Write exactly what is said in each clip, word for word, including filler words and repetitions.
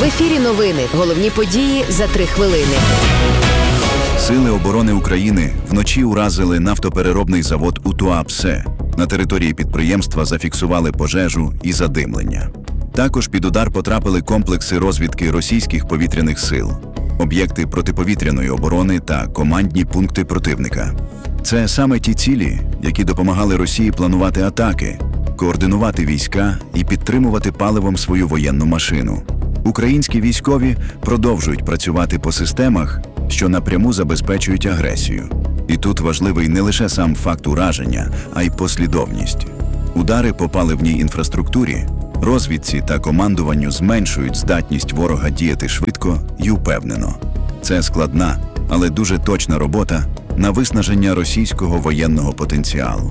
ефірі новини. Головні події за три хвилини. Сили оборони України вночі уразили нафтопереробний завод у Туапсе. На території підприємства зафіксували пожежу і задимлення. Також під удар потрапили комплекси розвідки російських повітряних сил, об'єкти протиповітряної оборони та командні пункти противника. Це саме ті цілі, які допомагали Росії планувати атаки, координувати війська і підтримувати паливом свою воєнну машину. Українські військові продовжують працювати по системах, що напряму забезпечують агресію. І тут важливий не лише сам факт ураження, а й послідовність. Удари по паливній інфраструктурі, розвідці та командуванню зменшують здатність ворога діяти швидко і упевнено. Це складна, але дуже точна робота на виснаження російського воєнного потенціалу.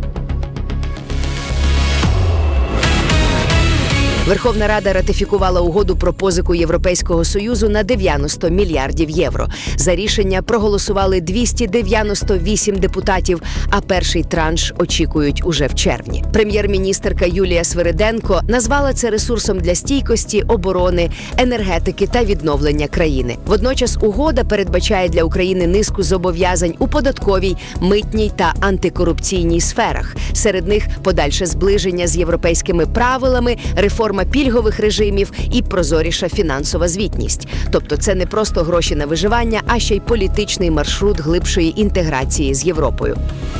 Верховна Рада ратифікувала угоду про позику Європейського Союзу на дев'яносто мільярдів євро. За рішення проголосували двісті дев'яносто вісім депутатів, а перший транш очікують уже в червні. Прем'єр-міністерка Юлія Свириденко назвала це ресурсом для стійкості, оборони, енергетики та відновлення країни. Водночас угода передбачає для України низку зобов'язань у податковій, митній та антикорупційній сферах. Серед них подальше зближення з європейськими правилами, реформа пільгових режимів і прозоріша фінансова звітність. Тобто це не просто гроші на виживання, а ще й політичний маршрут глибшої інтеграції з Європою.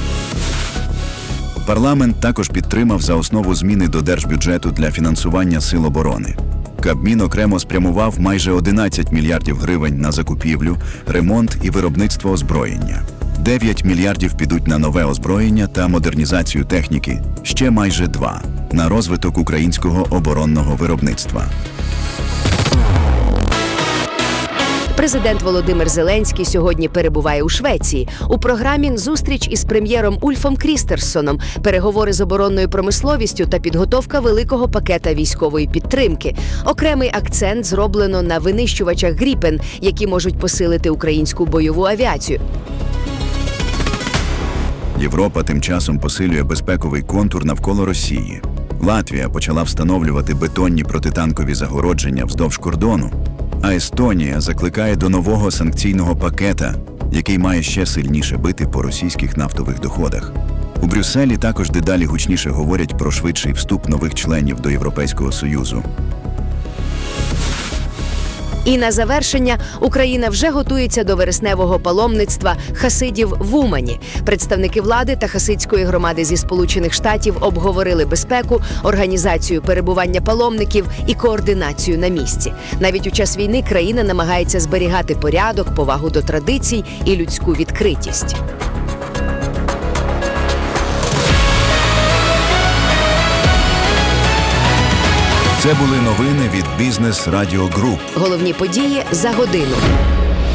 Парламент також підтримав за основу зміни до держбюджету для фінансування сил оборони. Кабмін окремо спрямував майже одинадцять мільярдів гривень на закупівлю, ремонт і виробництво озброєння. дев'ять мільярдів підуть на нове озброєння та модернізацію техніки, ще майже два – на розвиток українського оборонного виробництва. Президент Володимир Зеленський сьогодні перебуває у Швеції. У програмі зустріч із прем'єром Ульфом Крістерсоном, переговори з оборонною промисловістю та підготовка великого пакета військової підтримки. Окремий акцент зроблено на винищувачах «Гріпен», які можуть посилити українську бойову авіацію. Європа тим часом посилює безпековий контур навколо Росії. Латвія почала встановлювати бетонні протитанкові загородження вздовж кордону, а Естонія закликає до нового санкційного пакета, який має ще сильніше бити по російських нафтових доходах. У Брюсселі також дедалі гучніше говорять про швидший вступ нових членів до Європейського Союзу. І на завершення, Україна вже готується до вересневого паломництва хасидів в Умані. Представники влади та хасидської громади зі Сполучених Штатів обговорили безпеку, організацію перебування паломників і координацію на місці. Навіть у час війни країна намагається зберігати порядок, повагу до традицій і людську відкритість. Це були новини від Бізнес Радіо Груп. Головні події за годину.